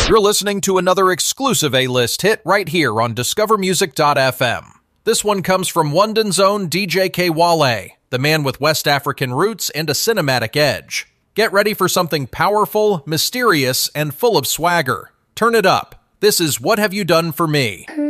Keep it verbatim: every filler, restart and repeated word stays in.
You're listening to another exclusive A-list hit right here on Discover Music dot f m. This one comes from London's own D J K Wale, the man with West African roots and a cinematic edge. Get ready for something powerful, mysterious, and full of swagger. Turn it up. This is What Have You Done For Me?